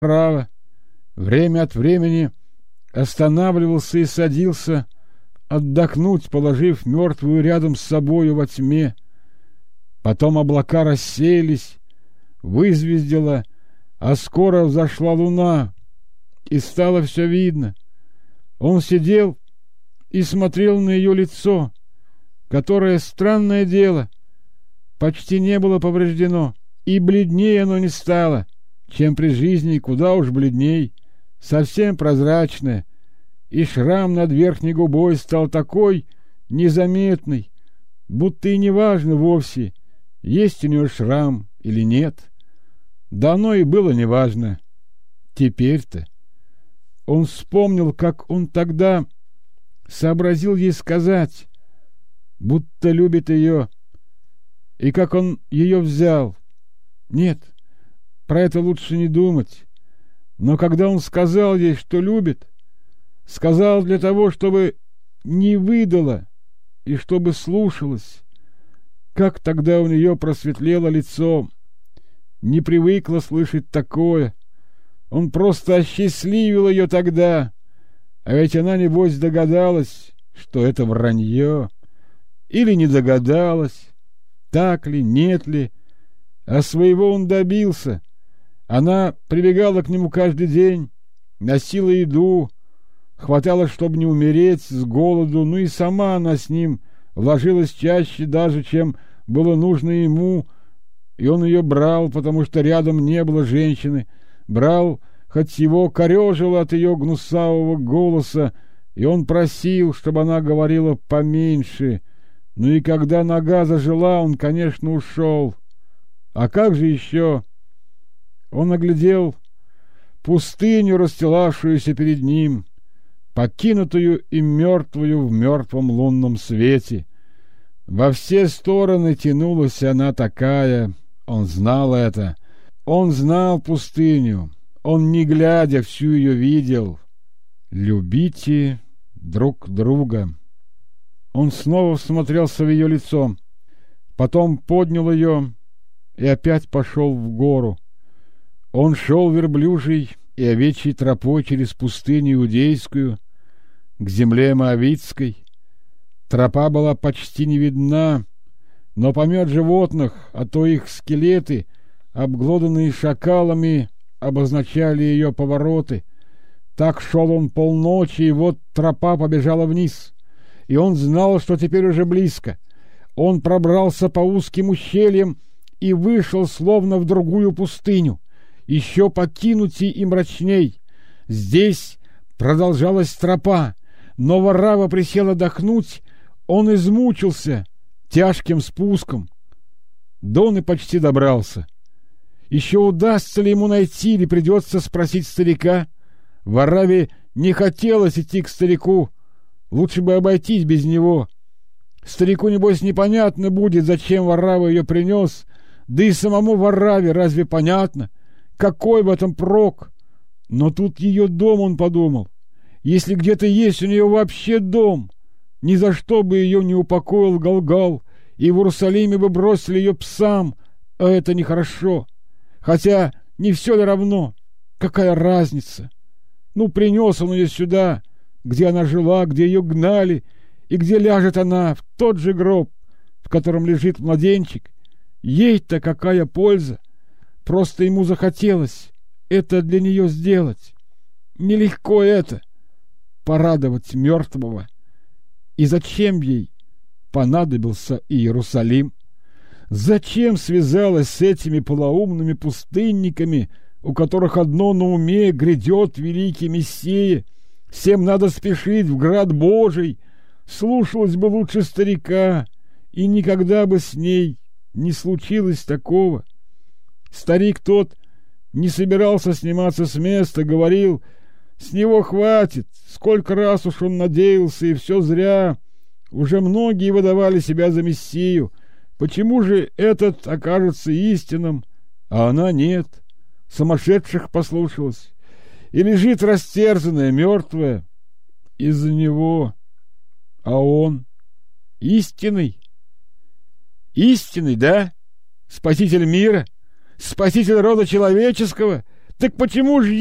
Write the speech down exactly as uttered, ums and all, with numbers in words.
вправо, время от времени останавливался и садился отдохнуть, положив мертвую рядом с собою во тьме. Потом облака рассеялись, вызвездила, а скоро взошла луна, и стало все видно. Он сидел и смотрел на ее лицо, которое, странное дело, почти не было повреждено, и бледнее оно не стало, чем при жизни, куда уж бледней, совсем прозрачное, и шрам над верхней губой стал такой незаметный, будто и не важно вовсе, есть у нее шрам или нет. Да оно и было неважно. Теперь-то он вспомнил, как он тогда сообразил ей сказать, будто любит ее, и как он ее взял. Нет, про это лучше не думать. Но когда он сказал ей, что любит, сказал для того, чтобы не выдала и чтобы слушалась, как тогда у нее просветлело лицо. Не привыкла слышать такое. Он просто осчастливил ее тогда, а ведь она, небось, догадалась, что это вранье, или не догадалась, так ли, нет ли, а своего он добился. Она прибегала к нему каждый день, носила еду, хватало, чтобы не умереть с голоду, ну и сама она с ним ложилась чаще даже, чем было нужно ему, и он ее брал, потому что рядом не было женщины, брал, хоть его корежило от ее гнусавого голоса, и он просил, чтобы она говорила поменьше. Ну и когда нога зажила, он, конечно, ушел. А как же еще? Он оглядел пустыню, расстилавшуюся перед ним, покинутую и мертвую в мертвом лунном свете. Во все стороны тянулась она такая, он знал это. Он знал пустыню, он, не глядя, всю ее видел. Любите друг друга. Он снова всмотрелся в ее лицо, потом поднял ее и опять пошел в гору. Он шел верблюжьей и овечьей тропой через пустыню Иудейскую к земле Моавитской. Тропа была почти не видна, но помет животных, а то их скелеты, обглоданные шакалами, обозначали ее повороты. Так шел он полночи, и вот тропа побежала вниз, и он знал, что теперь уже близко. Он пробрался по узким ущельям и вышел словно в другую пустыню, еще покинутей и мрачней. Здесь продолжалась тропа, но Варрава присел отдохнуть. Он измучился тяжким спуском. Да он и почти добрался. Еще удастся ли ему найти, или придется спросить старика? Варраве не хотелось идти к старику. Лучше бы обойтись без него. Старику, небось, непонятно будет, зачем Варрава ее принес. Да и самому Варраве разве понятно? Какой в этом прок? Но тут ее дом, он подумал. Если где-то есть у нее вообще дом, ни за что бы ее не упокоил Галгал, и в Иерусалиме бы бросили ее псам, а это нехорошо. Хотя не все ли равно? Какая разница? Ну, принес он ее сюда, где она жила, где ее гнали, и где ляжет она, в тот же гроб, в котором лежит младенчик. Ей-то какая польза? Просто ему захотелось это для нее сделать. Нелегко это — порадовать мертвого. И зачем ей понадобился Иерусалим? Зачем связалась с этими полоумными пустынниками, у которых одно на уме — грядет великий Мессия? Всем надо спешить в град Божий. Слушалась бы лучше старика, и никогда бы с ней не случилось такого. Старик тот не собирался сниматься с места, говорил, с него хватит, сколько раз уж он надеялся, и все зря. Уже многие выдавали себя за Мессию. Почему же этот окажется истинным, а она нет? Сумасшедших послушалась и лежит растерзанная, мертвая из-за него. А он истинный, истинный, да? Спаситель мира, спаситель рода человеческого. Так почему же